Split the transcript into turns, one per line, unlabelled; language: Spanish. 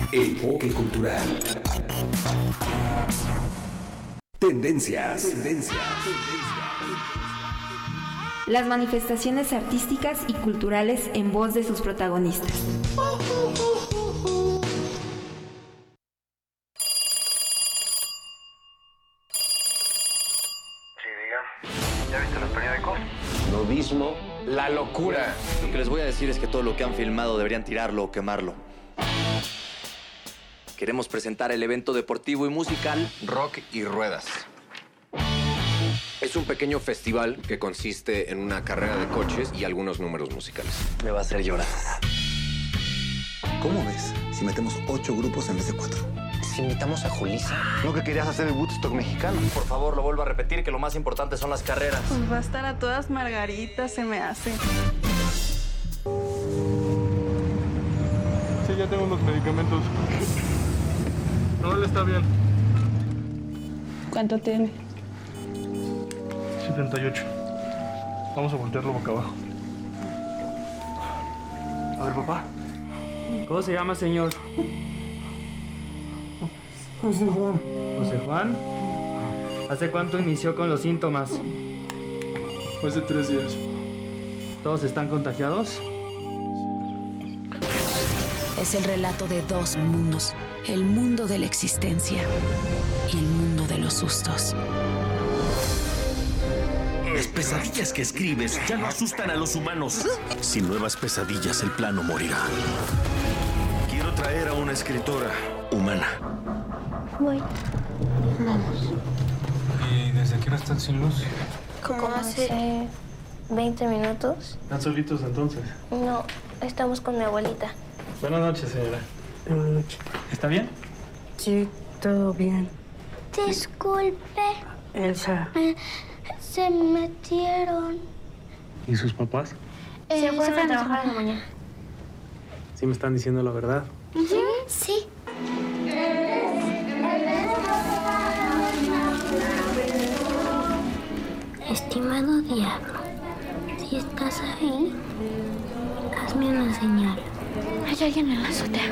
Enfoque cultural. Tendencias.
Las manifestaciones artísticas y culturales en voz de sus protagonistas.
Sí, diga. ¿Ya viste los periódicos?
Nudismo.
La locura.
Lo que les voy a decir es que todo lo que han filmado deberían tirarlo o quemarlo. Queremos presentar el evento deportivo y musical
Rock y Ruedas. Es un pequeño festival que consiste en una carrera de coches y algunos números musicales.
Me va a hacer llorar.
¿Cómo ves si metemos 8 grupos en vez de 4?
Si invitamos a Julissa.
¿No que querías hacer el Woodstock mexicano?
Por favor, lo vuelvo a repetir, que lo más importante son las carreras.
Pues va a estar a todas margaritas, se me hace.
Sí, ya tengo unos medicamentos. No, él está bien.
¿Cuánto tiene?
78. Vamos a voltearlo boca abajo. A ver, papá.
¿Cómo se llama, señor?
José Juan.
¿José Juan? ¿Hace cuánto inició con los síntomas?
Hace 3 días.
¿Todos están contagiados?
Es el relato de dos mundos. El mundo de la existencia y el mundo de los sustos.
Las pesadillas que escribes ya no asustan a los humanos. Sin nuevas pesadillas, el plano morirá. Quiero traer a una escritora humana.
Voy. Vamos.
¿Y desde qué hora están sin luz?
Como hace 20 minutos.
¿Están solitos entonces?
No, estamos con mi abuelita.
Buenas noches, señora.
Buenas noches. ¿Está bien?
Sí, todo bien.
Disculpe.
Elsa.
Se metieron.
¿Y sus papás?
Se fueron a trabajar en la mañana.
¿Sí me están diciendo la verdad?
Sí. Estimado diablo, si estás ahí, hazme una señal. Hay alguien en la azotea.